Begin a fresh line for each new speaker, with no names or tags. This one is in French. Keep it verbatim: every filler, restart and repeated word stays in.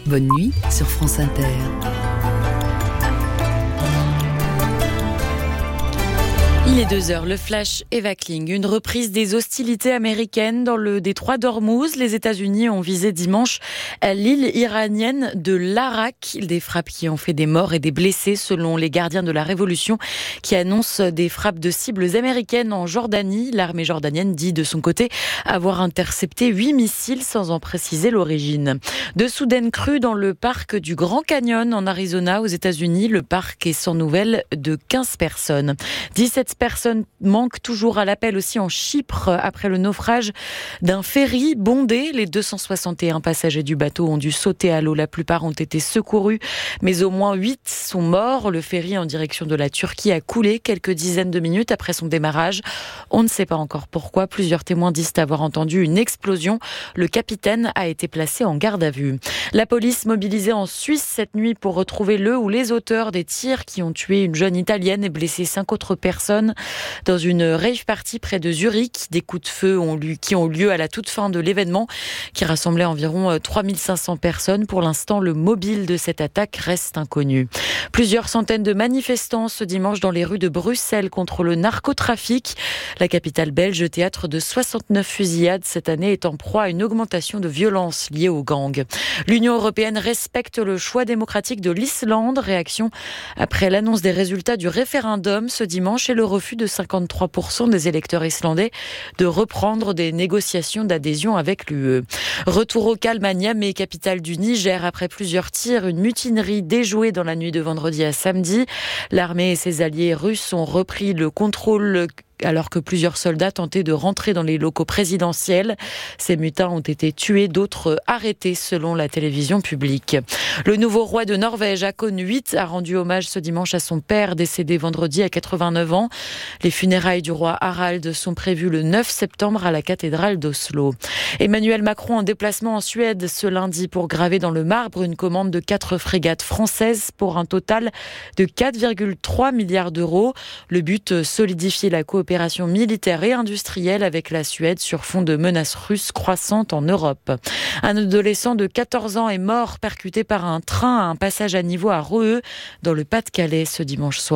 Bonne nuit sur France Inter.
Il est deux heures, le flash Eva Kling. Une reprise des hostilités américaines dans le détroit d'Ormuz. Les États-Unis ont visé dimanche l'île iranienne de l'Arak. Des frappes qui ont fait des morts et des blessés selon les gardiens de la révolution qui annoncent des frappes de cibles américaines en Jordanie. L'armée jordanienne dit de son côté avoir intercepté huit missiles sans en préciser l'origine. De soudaines crues dans le parc du Grand Canyon en Arizona aux États-Unis. Le parc est sans nouvelles de quinze personnes. dix-sept personnes manquent toujours à l'appel aussi en Chypre après le naufrage d'un ferry bondé. Les deux cent soixante et un passagers du bateau ont dû sauter à l'eau. La plupart ont été secourus, mais au moins huit sont morts. Le ferry en direction de la Turquie a coulé quelques dizaines de minutes après son démarrage. On ne sait pas encore pourquoi. Plusieurs témoins disent avoir entendu une explosion. Le capitaine a été placé en garde à vue. La police mobilisée en Suisse cette nuit pour retrouver le ou les auteurs des tirs qui ont tué une jeune italienne et blessé cinq autres personnes dans une rave party près de Zurich. Des coups de feu ont lieu, qui ont lieu à la toute fin de l'événement qui rassemblait environ trois mille cinq cents personnes. Pour l'instant, le mobile de cette attaque reste inconnu. Plusieurs centaines de manifestants ce dimanche dans les rues de Bruxelles contre le narcotrafic. La capitale belge, théâtre de soixante-neuf fusillades cette année, est en proie à une augmentation de violence liée aux gangs. L'Union européenne respecte le choix démocratique de l'Islande. Réaction après l'annonce des résultats du référendum ce dimanche et le refus de cinquante-trois pour cent des électeurs islandais de reprendre des négociations d'adhésion avec l'U E. Retour au calme à Niamey, capitale du Niger, après plusieurs tirs, une mutinerie déjouée dans la nuit de vendredi à samedi. L'armée et ses alliés russes ont repris le contrôle alors que plusieurs soldats tentaient de rentrer dans les locaux présidentiels. Ces mutins ont été tués, d'autres arrêtés selon la télévision publique. Le nouveau roi de Norvège, Haakon huit, a rendu hommage ce dimanche à son père décédé vendredi à quatre-vingt-neuf ans. Les funérailles du roi Harald sont prévues le neuf septembre à la cathédrale d'Oslo. Emmanuel Macron en déplacement en Suède ce lundi pour graver dans le marbre une commande de quatre frégates françaises pour un total de quatre virgule trois milliards d'euros. Le but, solidifier la coopération Opération militaire et industrielle avec la Suède sur fond de menaces russes croissantes en Europe. Un adolescent de quatorze ans est mort percuté par un train à un passage à niveau à Reheux dans le Pas-de-Calais ce dimanche soir.